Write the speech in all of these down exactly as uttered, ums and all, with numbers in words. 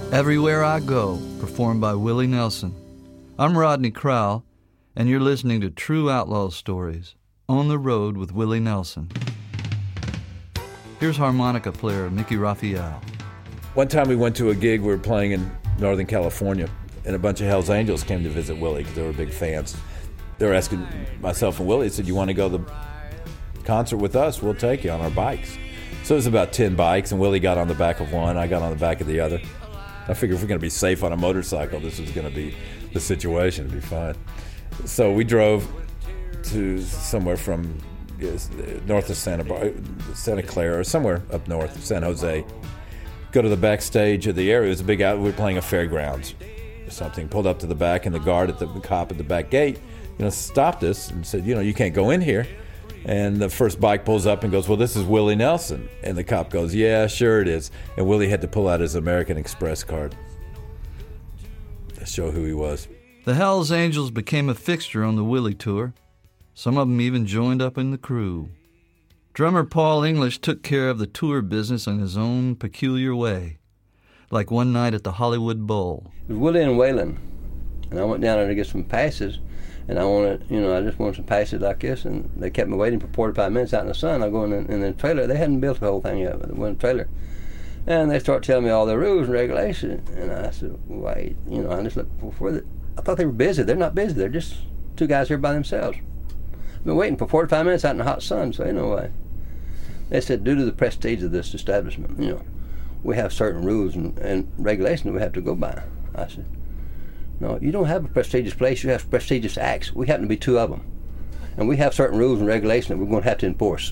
Everywhere I Go, performed by Willie Nelson. I'm Rodney Crowell, and you're listening to True Outlaw Stories, On the Road with Willie Nelson. Here's harmonica player Mickey Raphael. One time we went to a gig, we were playing in Northern California, and a bunch of Hells Angels came to visit Willie because they were big fans. They were asking myself and Willie, they said, you want to go to the concert with us? We'll take you on our bikes. So it was about ten bikes, and Willie got on the back of one, I got on the back of the other. I figured if we're going to be safe on a motorcycle, this was going to be the situation. It'd be fine. So we drove to somewhere from yes, north of Santa Bar- Santa Clara, or somewhere up north, San Jose. Go to the backstage of the area. It was a big out. We were playing at fairgrounds or something. Pulled up to the back, and the guard at the, the cop at the back gate, you know, stopped us and said, you know, you can't go in here. And the first bike pulls up and goes, well, this is Willie Nelson. And the cop goes, yeah, sure it is. And Willie had to pull out his American Express card to show who he was. The Hells Angels became a fixture on the Willie tour. Some of them even joined up in the crew. Drummer Paul English took care of the tour business in his own peculiar way, like one night at the Hollywood Bowl. It was Willie and Waylon, and I went down there to get some passes. And I wanted, you know, I just wanted some passes like this, and they kept me waiting for forty-five minutes out in the sun. I go in, in the trailer. They hadn't built the whole thing yet, but it was in the trailer. And they start telling me all the rules and regulations. And I said, wait, you know, I just looked before the, I thought they were busy. They're not busy. They're just two guys here by themselves. I've been waiting for forty-five minutes out in the hot sun, so you know why. They said, due to the prestige of this establishment, you know, we have certain rules and, and regulations that we have to go by. I said, no, you don't have a prestigious place, you have prestigious acts. We happen to be two of them. And we have certain rules and regulations that we're going to have to enforce.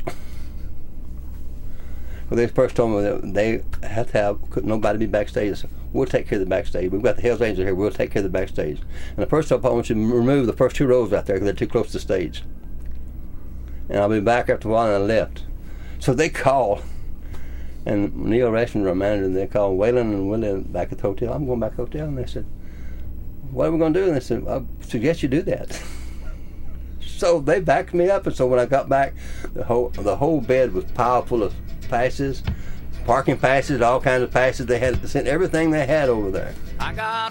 Well, they first told me that they have to have, could nobody be backstage. I said, we'll take care of the backstage. We've got the Hells Angels here, we'll take care of the backstage. And the first time I want you to remove the first two rows out there because they're too close to the stage. And I'll be back after a while, and I left. So they called. And Neil Rashman, our manager, they called Waylon and Willie back at the hotel. I'm going back to the hotel. And they said, what are we going to do? And they said, I suggest you do that. So they backed me up, and so when I got back, the whole the whole bed was piled full of passes, parking passes, all kinds of passes. They had sent everything they had over there. I got